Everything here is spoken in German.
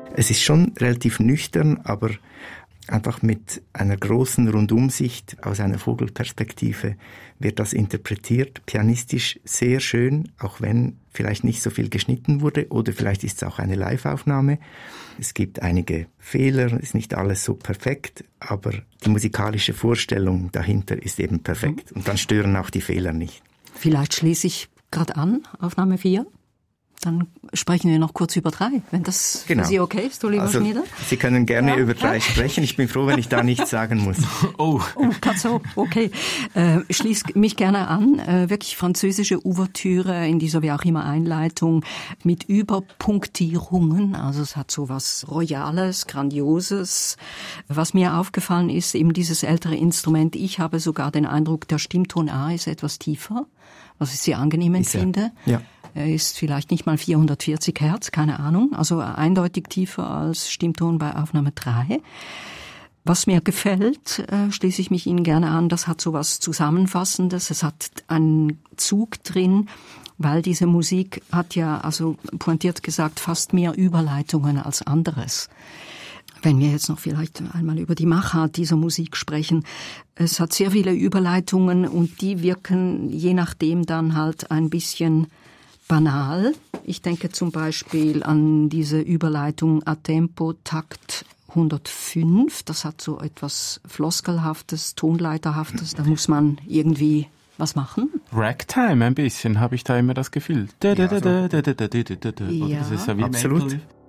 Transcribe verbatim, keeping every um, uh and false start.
Es ist schon relativ nüchtern, aber einfach mit einer großen Rundumsicht aus einer Vogelperspektive wird das interpretiert. Pianistisch sehr schön, auch wenn vielleicht nicht so viel geschnitten wurde oder vielleicht ist es auch eine Live-Aufnahme. Es gibt einige Fehler, ist nicht alles so perfekt, aber die musikalische Vorstellung dahinter ist eben perfekt. Und dann stören auch die Fehler nicht. Vielleicht schließe ich gerade an, Aufnahme vier. Dann sprechen wir noch kurz über drei, wenn das genau. für Sie okay ist, Oliver also, Schmieder. Sie können gerne ja. über drei ja. sprechen. Ich bin froh, wenn ich da nichts sagen muss. Oh, oh gerade so, okay. Äh, schließe mich gerne an. Äh, wirklich französische Ouvertüre in dieser wie auch immer Einleitung mit Überpunktierungen. Also es hat so was Royales, Grandioses. Was mir aufgefallen ist, eben dieses ältere Instrument. Ich habe sogar den Eindruck, der Stimmton A ist etwas tiefer, was ich sehr angenehm empfinde. Ja. Er ist vielleicht nicht mal vierhundertvierzig Hertz, keine Ahnung, also eindeutig tiefer als Stimmton bei Aufnahme drei. Was mir gefällt, äh, schließe ich mich Ihnen gerne an, das hat so was Zusammenfassendes, es hat einen Zug drin, weil diese Musik hat ja, also pointiert gesagt, fast mehr Überleitungen als anderes. Wenn wir jetzt noch vielleicht einmal über die Machart dieser Musik sprechen, es hat sehr viele Überleitungen und die wirken je nachdem dann halt ein bisschen banal. Ich denke zum Beispiel an diese Überleitung A Tempo, Takt hundertfünf. Das hat so etwas Floskelhaftes, Tonleiterhaftes. Da muss man irgendwie was machen. Ragtime ein bisschen, habe ich da immer das Gefühl. Ja, also, das ist ja wie absolut.